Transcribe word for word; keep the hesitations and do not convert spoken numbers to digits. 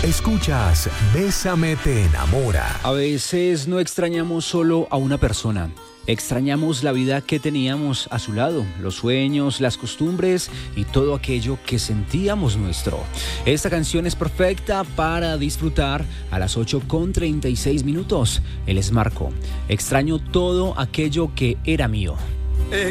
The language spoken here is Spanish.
Escuchas Bésame te enamora. A veces no extrañamos solo a una persona. Extrañamos la vida que teníamos a su lado, los sueños, las costumbres y todo aquello que sentíamos nuestro. Esta canción es perfecta para disfrutar a las ocho con treinta y seis minutos. Él es Marco. Extraño todo aquello que era mío.